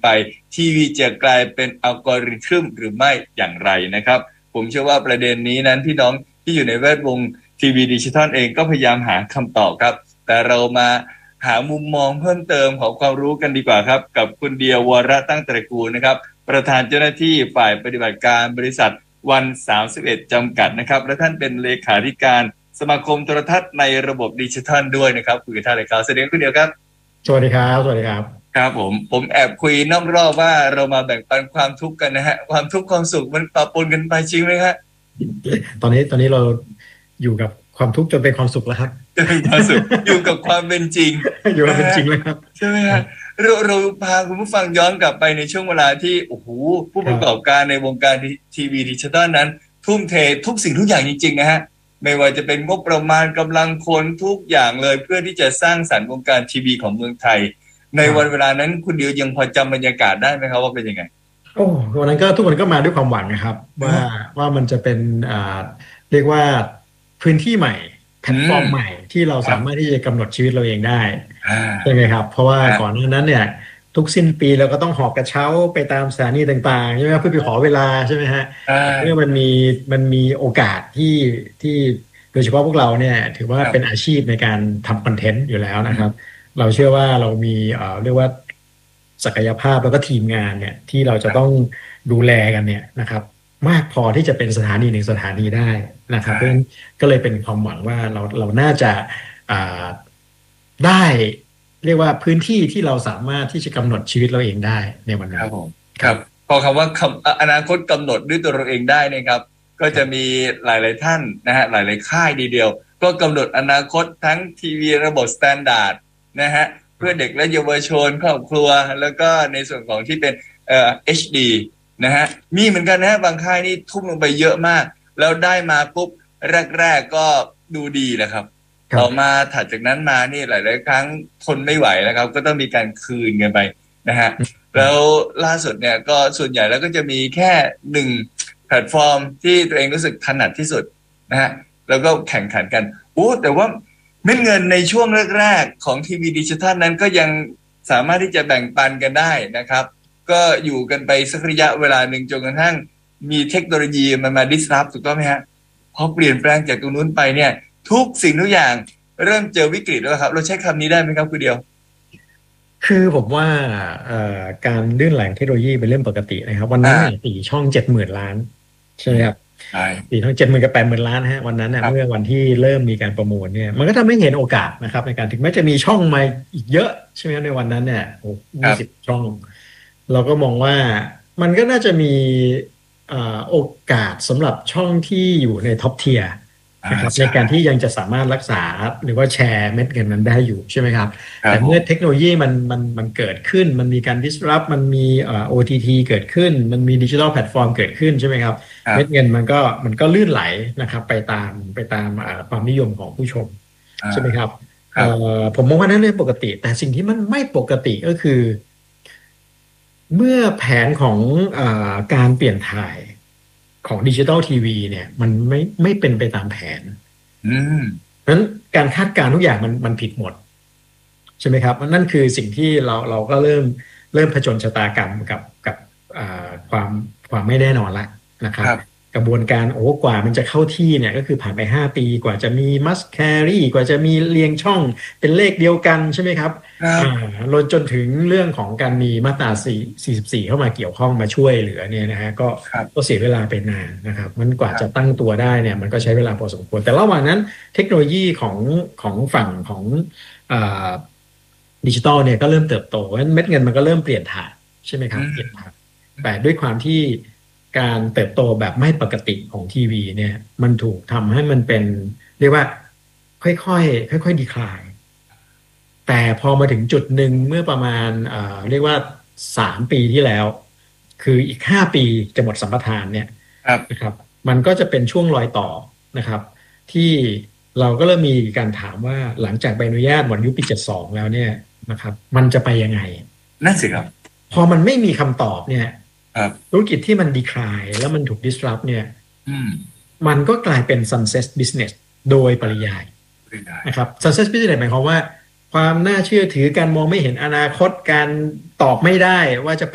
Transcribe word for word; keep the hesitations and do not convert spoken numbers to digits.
ไปทีวีจะกลายเป็นอัลกอริทึมหรือไม่อย่างไรนะครับผมเชื่อว่าประเด็นนี้นั้นพี่น้องที่อยู่ในแวดวงทีวีดิจิทัลเองก็พยายามหาคำตอบครับแต่เรามาหามุมมองเพิ่มเติมของความรู้กันดีกว่าครับกับคุณเดียววรตั้งตระกูลนะครับประธานเจ้าหน้าที่ฝ่ายปฏิบัติการบริษัทวันสามสิบเอ็ดจำกัดนะครับและท่านเป็นเลขาธิการสมาคมโทรทัศน์ในระบบดิจิทัลด้วยนะครับคุยกับท่านเลยครับสวัสดีคุณเดียวครับสวัสดีครับสวัสดีครับครับผมผมแอบคุยนอกรอบว่าเรามาแบ่งปันความทุกข์กันนะฮะความทุกข์ความสุขมันปะปนกันไปจริงไหมฮะตอนนี้ตอนนี้เราอยู่กับความทุกข์จนเป็นความสุขแล้วครับจนเป็นความสุขอยู่กับความเป็นจริงอยู่กับเป็นจริงแล้วครับใช่ไหมฮะเราเราพาคุณผู้ฟังย้อนกลับไปในช่วงเวลาที่โอ้โหผู้ประกอบการในวงการทีวีดิจิทัลนั้นทุ่มเททุกสิ่งทุกอย่างจริงๆนะฮะไม่ว่าจะเป็นงบประมาณกำลังคนทุกอย่างเลยเพื่อที่จะสร้างสรรค์วงการทีวีของเมืองไทยในวันเวลานั้นคุณเดียวยังพอจำบรรยากาศได้ไหมครับว่าเป็นยังไงโอ้วันนั้นก็ทุกคนก็มาด้วยความหวังนะครับว่าว่ามันจะเป็นอ่าเรียกว่าพื้นที่ใหม่แพลตฟอร์มใหม่ที่เราสามารถที่จะกำหนดชีวิตเราเองได้ใช่ไหมครับเพราะว่าก่อนหน้านั้นเนี่ยทุกสิ้นปีเราก็ต้องหอบกระเช้าไปตามสถานีต่างๆใช่ไหมเพื่อไปขอเวลาใช่ไหมฮะเมื่อมันมีมันมีโอกาสที่ที่โดยเฉพาะพวกเราเนี่ยถือว่าเป็นอาชีพในการทำคอนเทนต์อยู่แล้วนะครับเราเชื่อว่าเรามีเอ่อเรียกว่าศักยภาพแล้วก็ทีมงานเนี่ยที่เราจะต้องดูแลกันเนี่ยนะครับมากพอที่จะเป็นสถานีหนึ่งสถานีได้นะครับเพราะฉะนั้นก็เลยเป็นความหวังว่าเราเราน่าจะอ่าได้เรียกว่าพื้นที่ที่เราสามารถที่จะกำหนดชีวิตเราเองได้ในวันนั้นครับผมครับพอคำว่าอนาคตกำหนดด้วยตัวเราเองได้นะครับก็จะมีหลายๆท่านนะฮะหลายๆค่ายดีเดียวก็กำหนดอนาคตทั้งทีวีระบบสแตนดาร์ดนะฮะเพื่อเด็กและเยาวชนครอบครัวแล้วก็ในส่วนของที่เป็นเอ่อ เอช ดี นะฮะมีเหมือนกันนะฮะบางค่ายนี่ทุ่มลงไปเยอะมากแล้วได้มาปุ๊บแรกๆก็ดูดีแหละครับต่อมาถัดจากนั้นมานี่หลายๆครั้งทนไม่ไหวแล้วครับก็ต้องมีการคืนกันไปนะฮะแล้วล่าสุดเนี่ยก็ส่วนใหญ่แล้วก็จะมีแค่หนึ่งแพลตฟอร์มที่ตัวเองรู้สึกถนัดที่สุดนะฮะแล้วก็แข่งขันกันโอ้แต่ว่าเม็ดเงินในช่วงแรกๆของทีวีดิจิทัลนั้นก็ยังสามารถที่จะแบ่งปันกันได้นะครับก็อยู่กันไปสักระยะเวลาหนึ่งจนกระทั่งมีเทคโนโลยีมันมา disrupt ถูกต้องไหมฮะพอเปลี่ยนแปลงจากตรงนู้นไปเนี่ยทุกสิ่งทุกอย่างเริ่มเจอวิกฤตแล้วครับเราใช้คำนี้ได้ไหมครับคุณเดียวคือผมว่าการลื่นไหลเทคโนโลยีเป็นเรื่องปกตินะครับวันนั้นเนี่ยสี่ช่องเจ็ดหมื่นล้านใช่ไหมครับสี่ช่องเจ็ดหมื่นกับแปดหมื่นล้านฮะวันนั้นเนี่ยเมื่อวันที่เริ่มมีการประมูลเนี่ยมันก็ทำให้เห็นโอกาสนะครับในการถึงแม้จะมีช่องมาอีกเยอะใช่ไหมในวันนั้นเนี่ยโอ้ยี่สิบช่องเราก็มองว่ามันก็น่าจะมีโอกาสสำหรับช่องที่อยู่ในท็อปเทียร์นะครับในการที่ยังจะสามารถรักษาหรือว่าแชร์เม็ดเงินนั้นได้อยู่ใช่ไหมครับแต่เมื่อเทคโนโลยีมันมันมันเกิดขึ้นมันมีการ disrupt มันมีเอ่อ โอ ที ที เกิดขึ้นมันมีดิจิทัลแพลตฟอร์มเกิดขึ้นใช่ไหมครับเม็ดเงินมันก็มันก็ลื่นไหลนะครับไปตามไปตามความนิยมของผู้ชมใช่ไหมครับเอ่อผมมองว่านั่นเรื่องปกติแต่สิ่งที่มันไม่ปกติก็คือเมื่อแผนของเอ่อการเปลี่ยนถ่ายของดิจิตอลทีวีเนี่ยมันไม่ไม่เป็นไปตามแผนอืมนั้นการคาดการณ์ทุกอย่างมันมันผิดหมดใช่ไหมครับนั่นคือสิ่งที่เราเราก็เริ่มเริ่มผจญชะตากรรมกับกับความความไม่แน่นอนละนะครับกระบวนการโอ้กว่ามันจะเข้าที่เนี่ยก็คือผ่านไปห้าปีกว่าจะมีมัสแครี่กว่าจะมีเรียงช่องเป็นเลขเดียวกันใช่ไหมครับอ่าจนถึงเรื่องของการมีมาตราสี่สิบสี่เข้ามาเกี่ยวข้องมาช่วยเหลือเนี่ยนะฮะก็ก็เสียเวลาไปนานนะครับมันกว่าจะตั้งตัวได้เนี่ยมันก็ใช้เวลาพอสมควรแต่ระหว่างนั้นเทคโนโลยีของของฝั่งของอ่าดิจิตอลเนี่ยก็เริ่มเติบโตเม็ดเงินมันก็เริ่มเปลี่ยนถ่ายใช่ไหมครับเปลี่ยนถ่ายแต่ด้วยความที่การเติบโตแบบไม่ปกติของทีวีเนี่ยมันถูกทำให้มันเป็นเรียกว่าค่อยๆค่อยๆดีคลายแต่พอมาถึงจุดหนึ่งเมื่อประมาณเอ่อเรียกว่าสามปีที่แล้วคืออีกห้าปีจะหมดสัมปทานเนี่ยนะครับมันก็จะเป็นช่วงรอยต่อนะครับที่เราก็เริ่มมีการถามว่าหลังจากใบอนุญาตหมดอายุปีเจ็ดสิบสองแล้วเนี่ยนะครับมันจะไปยังไงนั่นสิครับพอมันไม่มีคำตอบเนี่ยธุรกิจที่มันดีคลายแล้วมันถูก disrupt เนี่ยมันก็กลายเป็น sunset business โดยปริยายนะครับ sunset business หมายความว่าความน่าเชื่อถือการมองไม่เห็นอนาคตการตอบไม่ได้ว่าจะ